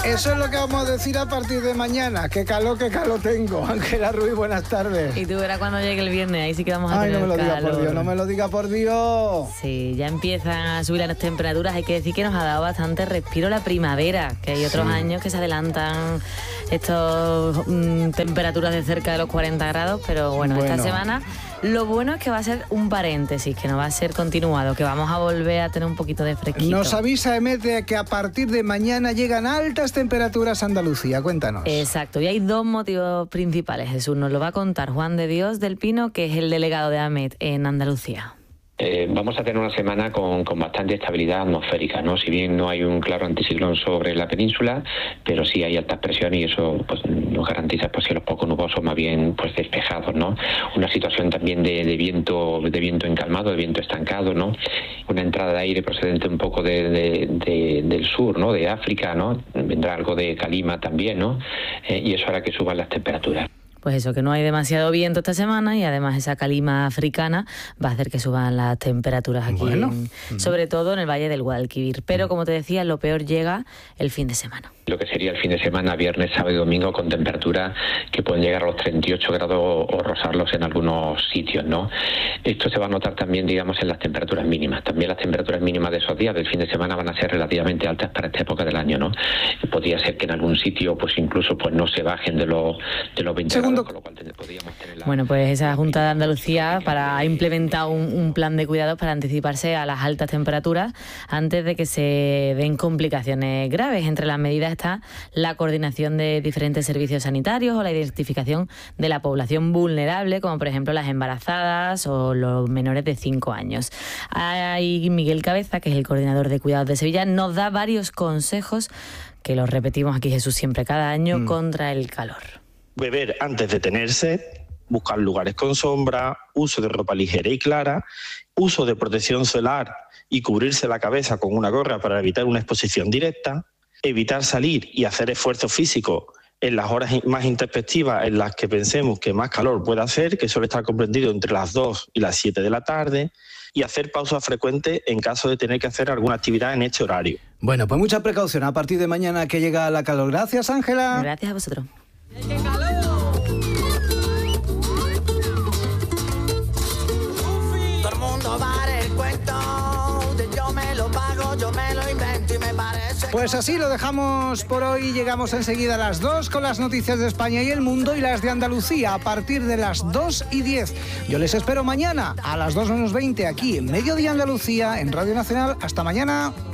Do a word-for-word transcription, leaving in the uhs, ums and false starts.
Eso es lo que vamos a decir a partir de mañana. Qué calor, qué calor tengo. Ángela Ruiz, buenas tardes. Y tú verás cuando llegue el viernes, ahí sí que vamos a Ay, tener no me lo calor. diga por Dios, no me lo diga por Dios. Sí, ya empiezan a subir las temperaturas. Hay que decir que nos ha dado bastante respiro la primavera, que hay otros sí. años que se adelantan estas mmm, temperaturas de cerca de los cuarenta grados, pero bueno, bueno, esta semana lo bueno es que va a ser un paréntesis, que no va a ser continuado, que vamos a volver a tener un poquito de fresquito. Nos avisa Emet de que a partir de mañana llegan altas temperaturas a Andalucía. Cuéntanos. Exacto, y hay dos motivos principales, Jesús. Nos lo va a contar Juan de Dios del Pino, que es el delegado de AMET en Andalucía. Eh, vamos a tener una semana con, con bastante estabilidad atmosférica, ¿no? Si bien no hay un claro anticiclón sobre la península, pero sí hay altas presiones y eso pues nos garantiza pues cielos poco nubosos, más bien pues despejados, ¿no? Una situación también de, de viento de viento encalmado, de viento estancado, ¿no? Una entrada de aire procedente un poco de, de, de, del sur, ¿no? De África, ¿no? Vendrá algo de calima también, ¿no? Eh, y eso hará que suban las temperaturas. Pues eso, que no hay demasiado viento esta semana y además esa calima africana va a hacer que suban las temperaturas aquí, bueno. en, sobre todo en el Valle del Guadalquivir. Pero como te decía, lo peor llega el fin de semana. Lo que sería el fin de semana, viernes, sábado y domingo, con temperaturas que pueden llegar a los treinta y ocho grados o rozarlos en algunos sitios, ¿no? Esto se va a notar también, digamos, en las temperaturas mínimas. También las temperaturas mínimas de esos días del fin de semana van a ser relativamente altas para esta época del año, ¿no? Podría ser que en algún sitio, pues incluso, pues no se bajen de los de los veinte grados, con lo cual podríamos tener la... Bueno, pues esa Junta de Andalucía para ha implementado un, un plan de cuidados para anticiparse a las altas temperaturas antes de que se den complicaciones graves. Entre las medidas está la coordinación de diferentes servicios sanitarios o la identificación de la población vulnerable, como por ejemplo las embarazadas o los menores de cinco años. Ahí Miguel Cabeza, que es el coordinador de cuidados de Sevilla, nos da varios consejos que los repetimos aquí, Jesús, siempre cada año, mm. contra el calor. Beber antes de tener sed, buscar lugares con sombra, uso de ropa ligera y clara, uso de protección solar y cubrirse la cabeza con una gorra para evitar una exposición directa, evitar salir y hacer esfuerzo físico en las horas más introspectivas en las que pensemos que más calor puede hacer, que suele estar comprendido entre las dos y las siete de la tarde, y hacer pausas frecuentes en caso de tener que hacer alguna actividad en este horario. Bueno, pues mucha precaución a partir de mañana que llega la calor. Gracias, Ángela. Gracias a vosotros. ¡Qué calor! Todo el mundo vale el cuento de yo me lo pago, yo me lo invento y me parece... Pues así lo dejamos por hoy. Llegamos enseguida a las dos con las noticias de España y el mundo y las de Andalucía a partir de las dos y diez. Yo les espero mañana a las dos menos veinte aquí en Mediodía Andalucía en Radio Nacional. Hasta mañana.